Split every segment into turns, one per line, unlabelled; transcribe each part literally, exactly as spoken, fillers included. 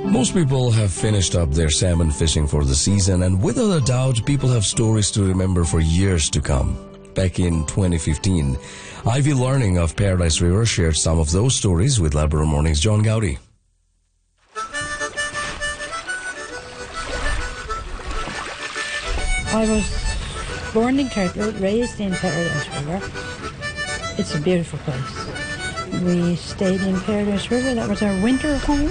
Most people have finished up their salmon fishing for the season, and without a doubt, people have stories to remember for years to come. Back in twenty fifteen, Ivy Learning of Paradise River shared some of those stories with Labrador Morning's John Gowdy.
I was born in Kirkwood, raised in Paradise River. It's a beautiful place. We stayed in Paradise River. That was our winter home.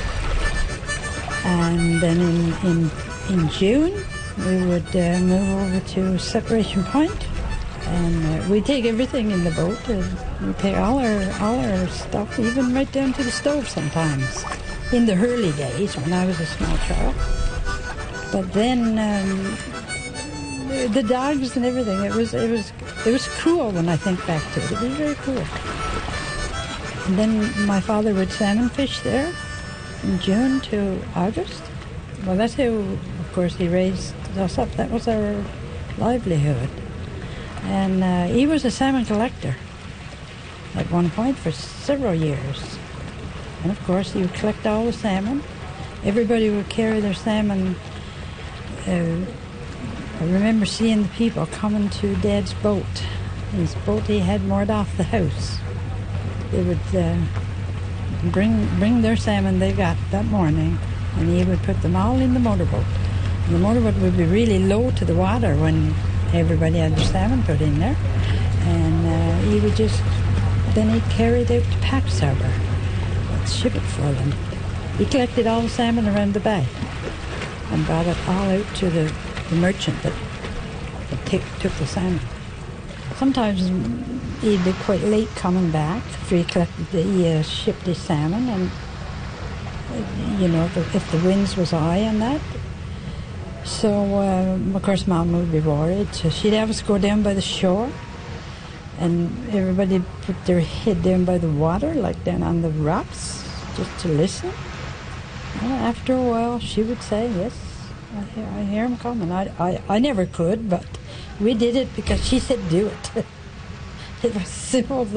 And then in in, in June, we would uh, move over to Separation Point, and uh, we take everything in the boat. And we take all our all our stuff, even right down to the stove sometimes. In the early days, when I was a small child. But then um, the dogs and everything. It was it was it was cool when I think back to it. It was very cool. And then my father would salmon fish there. From June to August. Well, that's how, of course, he raised us up. That was our livelihood. And uh, he was a salmon collector at one point for several years. And, of course, he would collect all the salmon. Everybody would carry their salmon. Uh, I remember seeing the people coming to Dad's boat. His boat he had moored off the house. They would... Uh, Bring bring their salmon they got that morning, and he would put them all in the motorboat. And the motorboat would be really low to the water when everybody had their salmon put in there. And uh, he would just, then he'd carry it out to Pax Harbour and ship it for them. He collected all the salmon around the bay and brought it all out to the, the merchant that, that t- took the salmon. Sometimes he'd be quite late coming back after he collected the, he uh, shipped his salmon, and uh, you know, the, if the winds was high and that. So uh, of course Mom would be worried, so she'd have us go down by the shore, and everybody put their head down by the water, like down on the rocks, just to listen. And after a while, she would say, "Yes, I hear, I hear him coming." I, I, I never could, but we did it because she said do it. It was simple.